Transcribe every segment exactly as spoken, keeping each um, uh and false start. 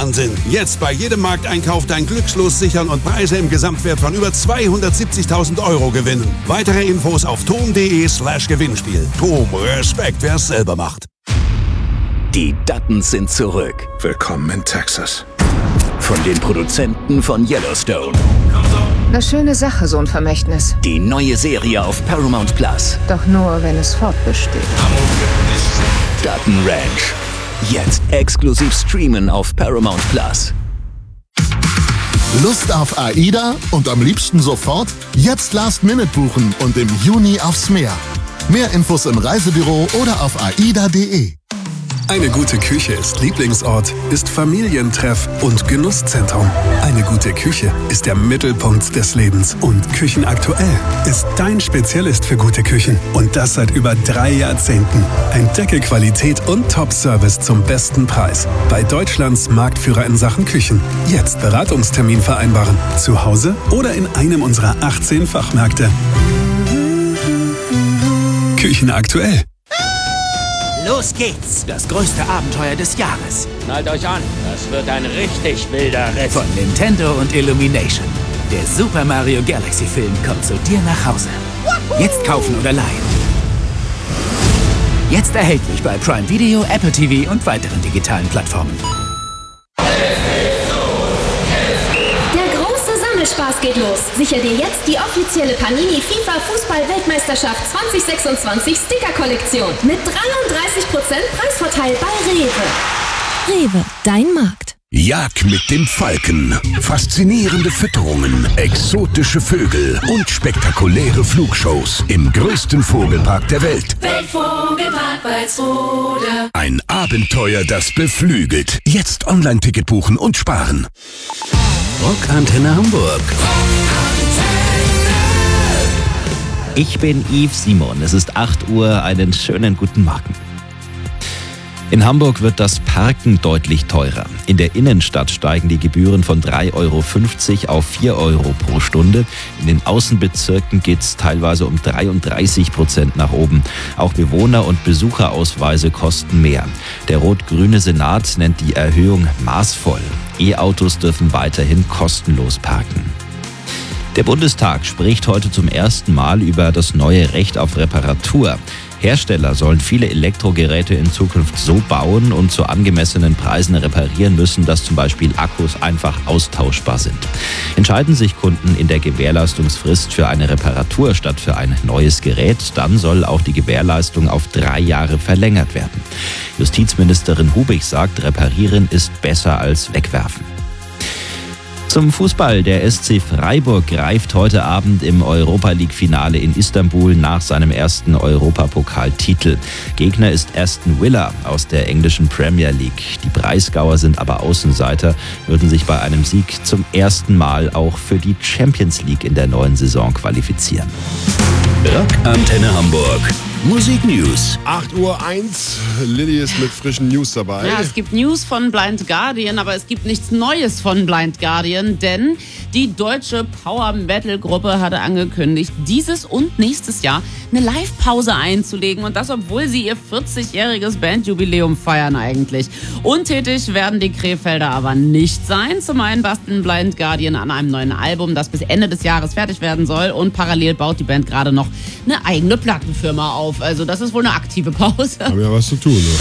Wahnsinn! Jetzt bei jedem Markteinkauf dein Glückslos sichern und Preise im Gesamtwert von über zweihundertsiebzigtausend Euro gewinnen. Weitere Infos auf tom.de slash Gewinnspiel. Tom, Respekt, wer es selber macht. Die Duttons sind zurück. Willkommen in Texas. Von den Produzenten von Yellowstone. Eine schöne Sache, so ein Vermächtnis. Die neue Serie auf Paramount Plus. Doch nur, wenn es fortbesteht. Dutton Ranch. Jetzt exklusiv streamen auf Paramount Plus. Lust auf AIDA und am liebsten sofort? Jetzt Last Minute buchen und im Juni aufs Meer. Mehr Infos im Reisebüro oder auf aida punkt de. Eine gute Küche ist Lieblingsort, ist Familientreff und Genusszentrum. Eine gute Küche ist der Mittelpunkt des Lebens. Und Küchenaktuell ist dein Spezialist für gute Küchen. Und das seit über drei Jahrzehnten. Entdecke Qualität und Top-Service zum besten Preis. Bei Deutschlands Marktführer in Sachen Küchen. Jetzt Beratungstermin vereinbaren. Zu Hause oder in einem unserer achtzehn Fachmärkte. Küchenaktuell. Los geht's! Das größte Abenteuer des Jahres. Schnallt euch an, das wird ein richtig wilder Ritt. Von Nintendo und Illumination. Der Super Mario Galaxy Film kommt zu dir nach Hause. Jetzt kaufen oder leihen. Jetzt erhältlich bei Prime Video, Apple T V und weiteren digitalen Plattformen. Spaß geht los. Sicher dir jetzt die offizielle Panini FIFA Fußball-Weltmeisterschaft zwanzig sechsundzwanzig Sticker-Kollektion mit dreiunddreißig Prozent Preisvorteil bei Rewe. Rewe, dein Markt. Jagd mit dem Falken, faszinierende Fütterungen, exotische Vögel und spektakuläre Flugshows im größten Vogelpark der Welt. Weltvogelpark Walsrode. Ein Abenteuer, das beflügelt. Jetzt Online-Ticket buchen und sparen. Rockantenne Hamburg. Ich bin Yves Simon. Es ist acht Uhr. Einen schönen guten Morgen. In Hamburg wird das Parken deutlich teurer. In der Innenstadt steigen die Gebühren von drei Euro fünfzig auf vier Euro pro Stunde. In den Außenbezirken geht es teilweise um dreiunddreißig Prozent nach oben. Auch Bewohner- und Besucherausweise kosten mehr. Der rot-grüne Senat nennt die Erhöhung maßvoll. E-Autos dürfen weiterhin kostenlos parken. Der Bundestag spricht heute zum ersten Mal über das neue Recht auf Reparatur. Hersteller sollen viele Elektrogeräte in Zukunft so bauen und zu angemessenen Preisen reparieren müssen, dass zum Beispiel Akkus einfach austauschbar sind. Entscheiden sich Kunden in der Gewährleistungsfrist für eine Reparatur statt für ein neues Gerät, dann soll auch die Gewährleistung auf drei Jahre verlängert werden. Justizministerin Hubig sagt, reparieren ist besser als wegwerfen. Zum Fußball. Der S C Freiburg greift heute Abend im Europa-League-Finale in Istanbul nach seinem ersten Europapokaltitel. Gegner ist Aston Villa aus der englischen Premier League. Die Breisgauer sind aber Außenseiter, würden sich bei einem Sieg zum ersten Mal auch für die Champions League in der neuen Saison qualifizieren. Rockantenne Hamburg. Musik News. acht Uhr eins. Lilly ist mit frischen News dabei. Ja, es gibt News von Blind Guardian, aber es gibt nichts Neues von Blind Guardian, denn die deutsche Power-Metal-Gruppe hatte angekündigt, dieses und nächstes Jahr eine Live-Pause einzulegen und das, obwohl sie ihr vierzigjähriges Bandjubiläum feiern eigentlich. Untätig werden die Krefelder aber nicht sein. Zum einen basteln Blind Guardian an einem neuen Album, das bis Ende des Jahres fertig werden soll und parallel baut die Band gerade noch eine eigene Plattenfirma auf. Also das ist wohl eine aktive Pause. Haben ja was zu tun, ne?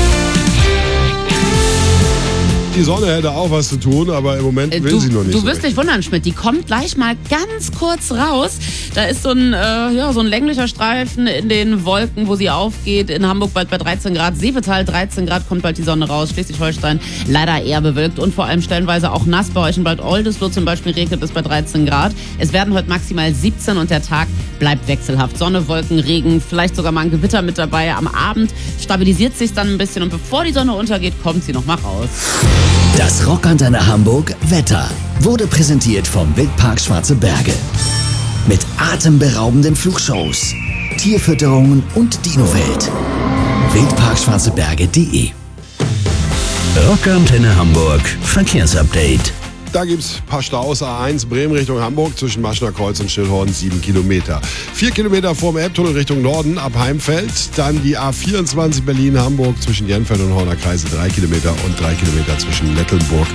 Die Sonne hätte auch was zu tun, aber im Moment will du, sie noch nicht. Du so wirst richtig. dich wundern, Schmidt. Die kommt gleich mal ganz kurz raus. Da ist so ein, äh, ja, so ein länglicher Streifen in den Wolken, wo sie aufgeht. In Hamburg bald bei dreizehn Grad. Seevetal dreizehn Grad, kommt bald die Sonne raus. Schleswig-Holstein leider eher bewölkt und vor allem stellenweise auch nass. Bei euch in Bad Oldesloe zum Beispiel regnet es bei dreizehn Grad. Es werden heute maximal siebzehn und der Tag bleibt wechselhaft. Sonne, Wolken, Regen, vielleicht sogar mal ein Gewitter mit dabei. Am Abend stabilisiert sich dann ein bisschen und bevor die Sonne untergeht, kommt sie noch mal raus. Das Rockantenne Hamburg Wetter wurde präsentiert vom Wildpark Schwarze Berge. Mit atemberaubenden Flugshows, Tierfütterungen und Dinowelt. wildpark schwarze berge punkt de. Rockantenne Hamburg Verkehrsupdate. Da gibt es ein paar Staus. A eins Bremen Richtung Hamburg zwischen Maschner Kreuz und Schildhorn sieben Kilometer. vier Kilometer vorm Elbtunnel Richtung Norden ab Heimfeld. Dann die A vierundzwanzig Berlin-Hamburg zwischen Jenfeld und Horner Kreise drei Kilometer und drei Kilometer zwischen Mecklenburg